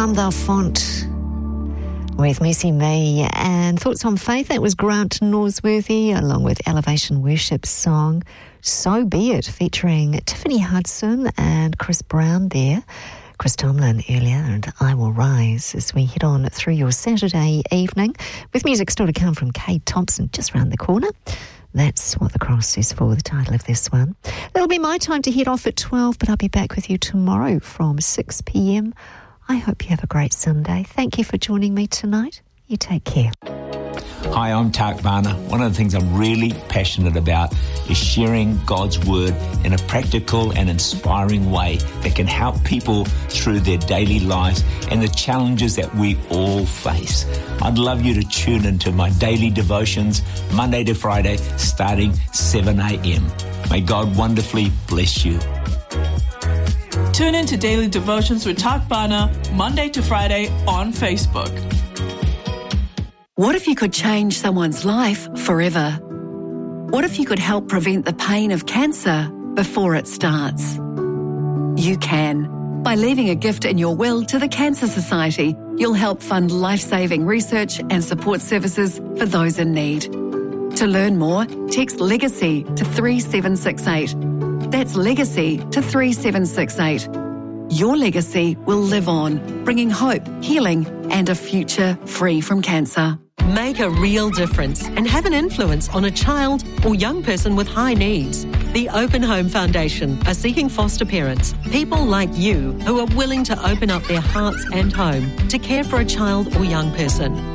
Tom Font with Missy Me, and Thoughts on Faith. That was Grant Norsworthy along with Elevation Worship song So Be It, featuring Tiffany Hudson and Chris Brown there. Chris Tomlin earlier, and I Will Rise, as we head on through your Saturday evening with music still to come from Kate Thompson just round the corner. That's What the Cross is For, the title of this one. That'll be my time to head off at 12, but I'll be back with you tomorrow from 6 p.m. I hope you have a great Sunday. Thank you for joining me tonight. You take care. Hi, I'm Tak Varner. One of the things I'm really passionate about is sharing God's Word in a practical and inspiring way that can help people through their daily lives and the challenges that we all face. I'd love you to tune into my daily devotions, Monday to Friday, starting 7 a.m. May God wonderfully bless you. Tune in to Daily Devotions with Tak Varner, Monday to Friday on Facebook. What if you could change someone's life forever? What if you could help prevent the pain of cancer before it starts? You can. By leaving a gift in your will to the Cancer Society, you'll help fund life-saving research and support services for those in need. To learn more, text LEGACY to 3768. That's LEGACY to 3768. Your legacy will live on, bringing hope, healing, and a future free from cancer. Make a real difference and have an influence on a child or young person with high needs. The Open Home Foundation are seeking foster parents, people like you who are willing to open up their hearts and home to care for a child or young person.